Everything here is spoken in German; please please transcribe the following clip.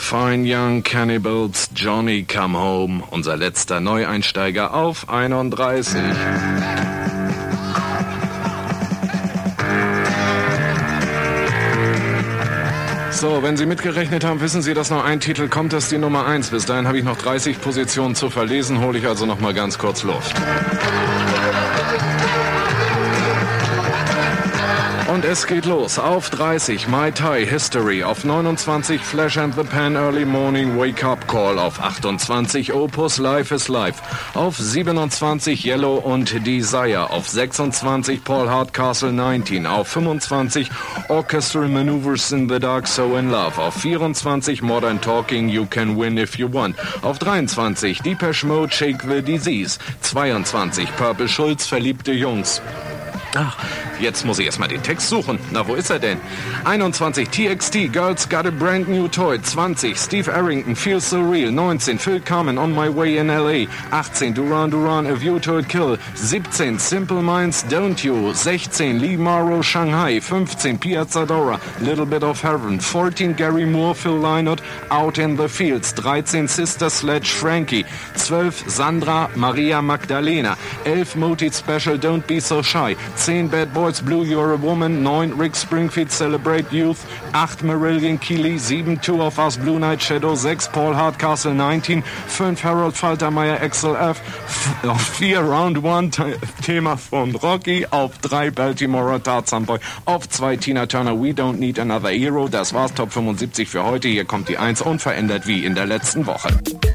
Fine Young Cannibals, Johnny Come Home, unser letzter Neueinsteiger auf 31. So, wenn Sie mitgerechnet haben, wissen Sie, dass noch ein Titel kommt, das ist die Nummer 1. Bis dahin habe ich noch 30 Positionen zu verlesen, hole ich also noch mal ganz kurz Luft. Und es geht los. Auf 30 Mai Tai History, auf 29 Flash and the Pan Early Morning Wake Up Call, auf 28 Opus Life is Life, auf 27 Yellow und Desire, auf 26 Paul Hardcastle 19, auf 25 Orchestral Maneuvers in the Dark So in Love, auf 24 Modern Talking You Can Win If You Want, auf 23 Depeche Mode Shake the Disease, 22 Purple Schulz Verliebte Jungs. Ach, jetzt muss ich erstmal den Text suchen. Na, wo ist er denn? 21, TXT, Girls Got a Brand New Toy. 20, Steve Arrington, Feels So Real. 19, Phil Carmen, On My Way in L.A. 18, Duran Duran, A View to a Kill. 17, Simple Minds, Don't You. 16, Lee Morrow, Shanghai. 15, Piazzadora, Little Bit of Heaven. 14, Gary Moore, Phil Lynott, Out in the Fields. 13, Sister Sledge, Frankie. 12, Sandra, Maria Magdalena. 11, Moted Special, Don't Be So Shy. 10, Bad Boys Blue, You're a Woman. 9, Rick Springfield, Celebrate Youth. 8, Marillion Keeley. 7, Two of Us, Blue Night Shadow. 6, Paul Hardcastle 19. 5, Harold Faltermeyer, XLF. Auf 4, Round 1, Thema von Rocky. Auf 3, Baltimore Tarzan Boy. Auf 2, Tina Turner, We Don't Need Another Hero. Das war's, Top 75 für heute. Hier kommt die 1, unverändert wie in der letzten Woche.